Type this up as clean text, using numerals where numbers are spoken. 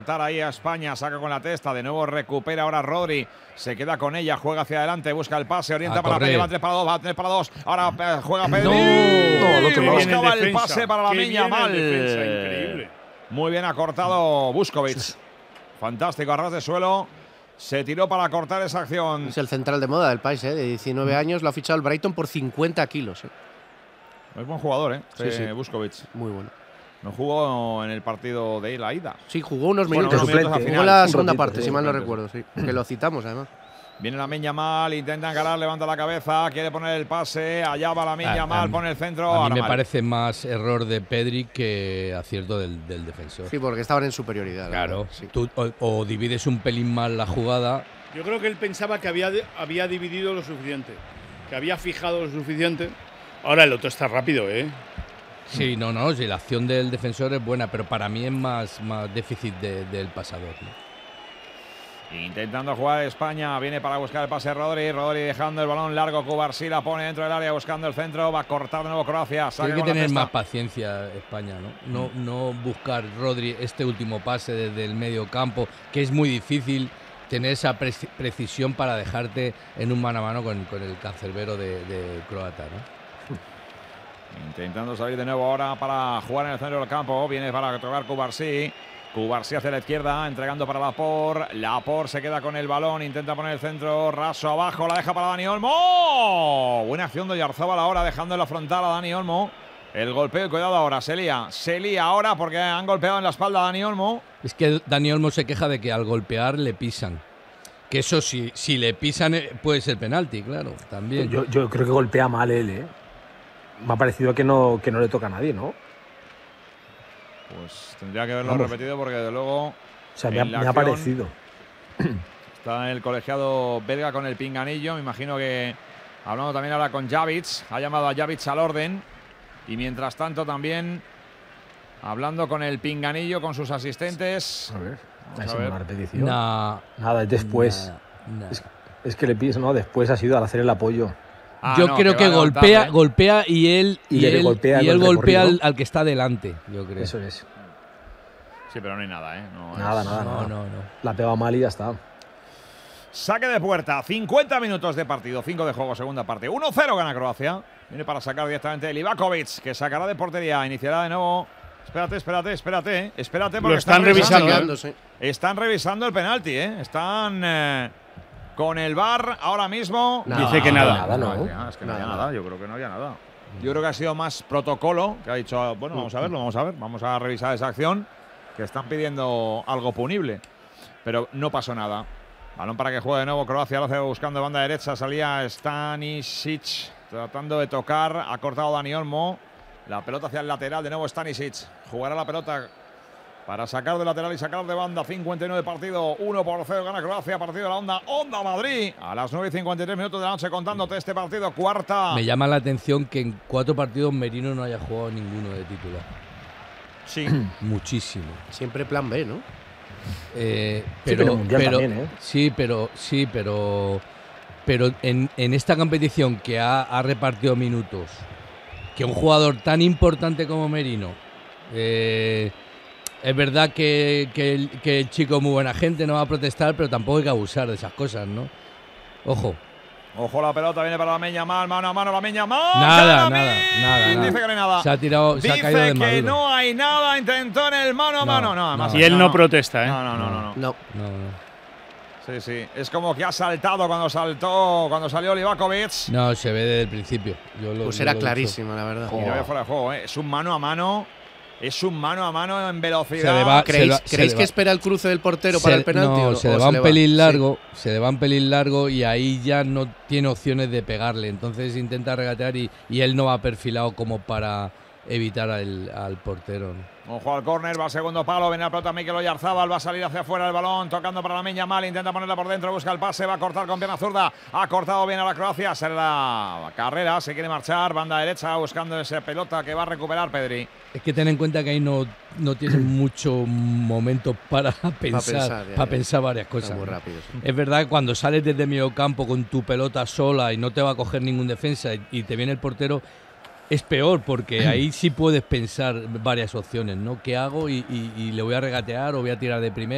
Ahí a España, saca con la testa, de nuevo recupera ahora Rodri, se queda con ella, juega hacia adelante, busca el pase, orienta para Pedri, va 3 para 2, va 3 para 2, ahora juega Pedri, buscaba el pase para la Miña mal. Increíble. Muy bien ha cortado Buscovic, fantástico, a ras de suelo, se tiró para cortar esa acción. Es el central de moda del país, de 19 años, lo ha fichado el Brighton por 50 kilos. Es buen jugador, Sí. Buscovic. Muy bueno. No jugó en el partido de la ida. Sí, jugó unos minutos. Jugó la segunda parte, si mal no recuerdo, sí. Que lo citamos, además. Viene la Miña mal, intenta encarar, levanta la cabeza, quiere poner el pase, allá va la Miña mal, pone el centro. A mí me parece más error de Pedri que acierto del defensor. Sí, porque estaban en superioridad. Claro, sí. Tú o divides un pelín mal la jugada. Yo creo que él pensaba que había dividido lo suficiente, que había fijado lo suficiente. Ahora el otro está rápido, Sí, sí, la acción del defensor es buena, pero para mí es más déficit del pasador, ¿no? Intentando jugar España, viene para buscar el pase Rodri dejando el balón largo, Cubarsí la pone dentro del área buscando el centro, va a cortar de nuevo Croacia. Hay que tener más paciencia España, ¿no? No buscar Rodri este último pase desde el medio campo, que es muy difícil tener esa precisión para dejarte en un mano a mano con el cancerbero de croata, ¿no? Intentando salir de nuevo ahora para jugar en el centro del campo. Viene para tocar Cubarsí. Cubarsí hacia la izquierda, entregando para Laporte. Laporte se queda con el balón, intenta poner el centro, raso abajo, la deja para Dani Olmo. Buena acción de Oyarzábal ahora, dejando en la frontal a Dani Olmo. El golpeo, cuidado ahora, se lía ahora porque han golpeado en la espalda a Dani Olmo. Es que Dani Olmo se queja de que al golpear le pisan. Que eso si le pisan puede ser penalti, claro, también. Yo creo que golpea mal él, Me ha parecido que no le toca a nadie, ¿no? Pues tendría que haberlo repetido porque desde luego… O sea, me ha parecido. Está el colegiado belga con el pinganillo. Me imagino que hablando también ahora con Javic. Ha llamado a Javic al orden. Y mientras tanto también hablando con el pinganillo, con sus asistentes. A ver, vamos a ver. Una repetición. Nada, es después. Es que le pides, ¿no? Después ha sido al hacer el apoyo. Yo creo que golpea y él golpea al que está delante, yo creo. Eso es. Sí, pero no hay nada, Nada. No. La pega mal y ya está. Saque de puerta, 50 minutos de partido, 5 de juego, segunda parte. 1-0 gana Croacia. Viene para sacar directamente Livakovic, que sacará de portería, iniciará de nuevo. Espérate porque están revisando. Están revisando el penalti, Están… con el VAR ahora mismo. Dice que nada. Es que no había nada. Yo creo que no había nada. Yo creo que ha sido más protocolo, que ha dicho, bueno, vamos a verlo. Vamos a revisar esa acción, que están pidiendo algo punible. Pero no pasó nada. Balón para que juegue de nuevo Croacia, lo hace buscando de banda derecha. Salía Stanisic tratando de tocar. Ha cortado Dani Olmo. La pelota hacia el lateral, de nuevo Stanisic. Jugará la pelota para sacar de lateral y sacar de banda. 59 partido, 1-0 gana Croacia, partido de la Onda Madrid. A las 9:53 minutos de la noche contándote este partido, cuarta. Me llama la atención que en 4 partidos Merino no haya jugado ninguno de titular. Sí. Muchísimo. Siempre plan B, ¿no? Pero también, Sí, pero en esta competición que ha repartido minutos, que un jugador tan importante como Merino… es verdad que el chico es muy buena gente, no va a protestar, pero tampoco hay que abusar de esas cosas, ¿no? Ojo. Ojo, la pelota viene para la Miña mal, mano a mano la Miña mal. Nada. Dice que no hay nada. Se ha caído de Dice maduro. que no hay nada, intentó en el mano a mano. No, además, y él no protesta, No. Sí. Es como que ha saltado cuando salió Livakovic. No, se ve desde el principio. Pues era clarísimo, la verdad. Y no había fuera de juego, Es un mano a mano. Es un mano a mano en velocidad. ¿Creéis que espera el cruce del portero para el penalti? No, se le va un pelín largo. Se le va un pelín largo y ahí ya no tiene opciones de pegarle. Entonces intenta regatear y él no va perfilado como para evitar al portero, ¿no? Ojo al córner, va segundo palo, viene la pelota Mikel Oyarzábal, va a salir hacia afuera el balón, tocando para la Miña mal, intenta ponerla por dentro, busca el pase, va a cortar con pierna zurda, ha cortado bien a la Croacia, será la carrera, se quiere marchar, banda derecha, buscando esa pelota que va a recuperar Pedri. Es que ten en cuenta que ahí no tienen mucho momento para pensar varias cosas. Muy rápido, sí. Es verdad que cuando sales desde medio campo con tu pelota sola y no te va a coger ningún defensa y te viene el portero, es peor, porque ahí sí puedes pensar varias opciones, ¿no? ¿Qué hago? Y le voy a regatear o voy a tirar de primera.